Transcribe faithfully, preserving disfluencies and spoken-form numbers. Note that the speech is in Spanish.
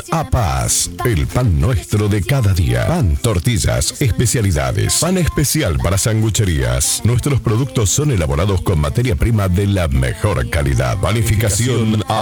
A Paz, el pan nuestro de cada día. Pan, tortillas, especialidades. Pan especial para sangucherías. Nuestros productos son elaborados con materia prima de la mejor calidad. Panificación A